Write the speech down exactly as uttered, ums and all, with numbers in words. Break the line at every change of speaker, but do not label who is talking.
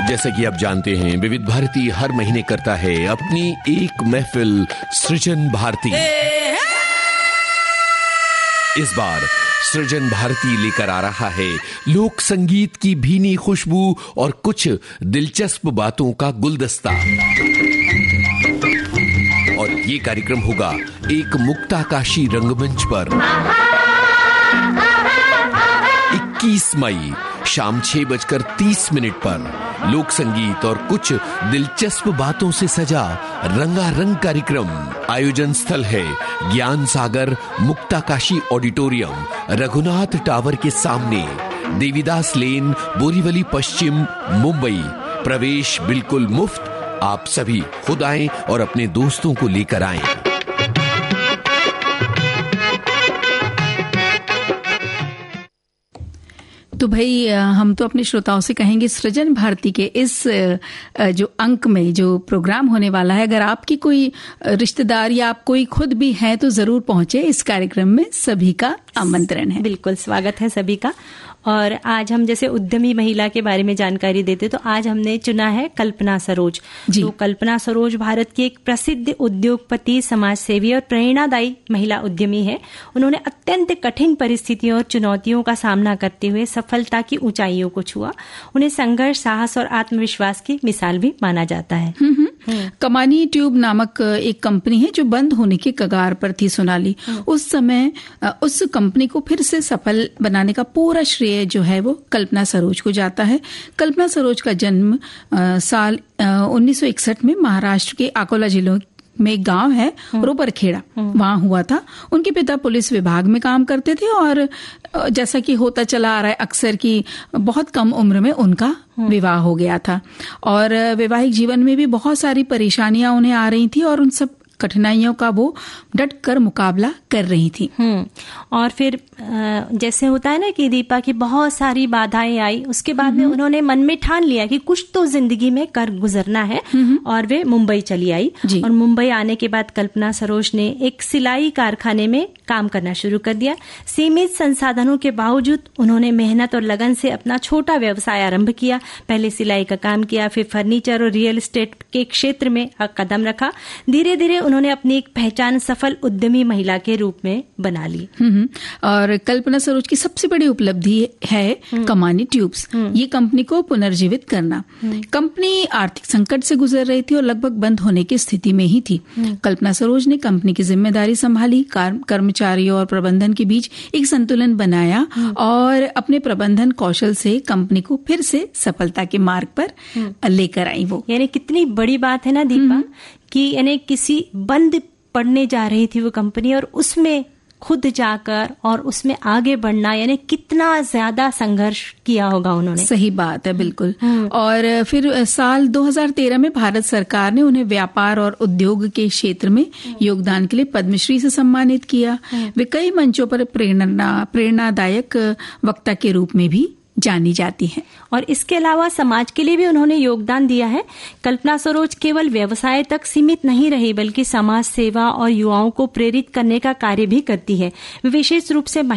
जैसा कि आप जानते हैं, विविध भारती हर महीने करता है अपनी एक महफिल सृजन भारती। इस बार सृजन भारती लेकर आ रहा है लोक संगीत की भीनी खुशबू और कुछ दिलचस्प बातों का गुलदस्ता। और ये कार्यक्रम होगा एक मुक्ताकाशी रंगमंच पर इक्कीस मई शाम छह बजकर तीस मिनट पर लोक संगीत और कुछ दिलचस्प बातों से सजा रंगारंग कार्यक्रम। आयोजन स्थल है ज्ञान सागर मुक्ताकाशी ऑडिटोरियम, रघुनाथ टावर के सामने, देवीदास लेन, बोरीवली पश्चिम, मुंबई। प्रवेश बिल्कुल मुफ्त। आप सभी खुद आएं और अपने दोस्तों को लेकर आएं।
तो भाई हम तो अपने श्रोताओं से कहेंगे सृजन भारती के इस जो अंक में जो प्रोग्राम होने वाला है, अगर आपकी कोई रिश्तेदार या आप कोई खुद भी हैं तो जरूर पहुंचे। इस कार्यक्रम में सभी का आमंत्रण है।
बिल्कुल स्वागत है सभी का। और आज हम जैसे उद्यमी महिला के बारे में जानकारी देते, तो आज हमने चुना है कल्पना सरोज। तो कल्पना सरोज भारत की एक प्रसिद्ध उद्योगपति, समाज सेवी और प्रेरणादायी महिला उद्यमी है। उन्होंने अत्यंत कठिन परिस्थितियों और चुनौतियों का सामना करते हुए सफलता की ऊंचाइयों को छुआ। उन्हें संघर्ष, साहस और आत्मविश्वास की मिसाल भी माना जाता है।
कमानी ट्यूब नामक एक कंपनी है जो बंद होने के कगार पर थी, सोनाली। उस समय उस कंपनी को फिर से सफल बनाने का पूरा श्रेय जो है वो कल्पना सरोज को जाता है। कल्पना सरोज का जन्म आ, साल उन्नीस सौ इकसठ में महाराष्ट्र के अकोला जिलों में एक गांव है रोपरखेड़ा, वहां हुआ था। उनके पिता पुलिस विभाग में काम करते थे और जैसा कि होता चला आ रहा है अक्सर कि बहुत कम उम्र में उनका विवाह हो गया था और वैवाहिक जीवन में भी बहुत सारी परेशानियां उन्हें आ रही थी और उन सब कठिनाइयों का वो डट कर मुकाबला कर रही थी।
हम्म और फिर जैसे होता है ना कि दीपा की बहुत सारी बाधाएं आई, उसके बाद में उन्होंने मन में ठान लिया कि कुछ तो जिंदगी में कर गुजरना है और वे मुंबई चली आई। और मुंबई आने के बाद कल्पना सरोज ने एक सिलाई कारखाने में काम करना शुरू कर दिया। सीमित संसाधनों के बावजूद उन्होंने मेहनत और लगन से अपना छोटा व्यवसाय आरंभ किया। पहले सिलाई का काम किया, फिर फर्नीचर और रियल एस्टेट के क्षेत्र में कदम रखा। धीरे धीरे उन्होंने अपनी एक पहचान सफल उद्यमी महिला के रूप में बना ली।
और कल्पना सरोज की सबसे बड़ी उपलब्धि है कमानी ट्यूब्स, ये कंपनी को पुनर्जीवित करना। कंपनी आर्थिक संकट से गुजर रही थी और लगभग बंद होने की स्थिति में ही थी। कल्पना सरोज ने कंपनी की जिम्मेदारी संभाली, कर्मचारियों और प्रबंधन के बीच एक संतुलन बनाया और अपने प्रबंधन कौशल से कंपनी को फिर से सफलता के मार्ग पर लेकर आई। वो
यानी कितनी बड़ी बात है ना दीपा, कि यानी किसी बंद पड़ने जा रही थी वो कंपनी और उसमें खुद जाकर और उसमें आगे बढ़ना, यानी कितना ज्यादा संघर्ष किया होगा उन्होंने।
सही बात है, बिल्कुल। और फिर साल दो हज़ार तेरह में भारत सरकार ने उन्हें व्यापार और उद्योग के क्षेत्र में योगदान के लिए पद्मश्री से सम्मानित किया। वे कई मंचों पर प्रेरणा प्रेरणादायक वक्ता के रूप में भी जानी जाती है।
और इसके अलावा समाज के लिए भी उन्होंने योगदान दिया है। कल्पना सरोज केवल व्यवसाय तक सीमित नहीं रही, बल्कि समाज सेवा और युवाओं को प्रेरित करने का कार्य भी करती है। विशेष रूप से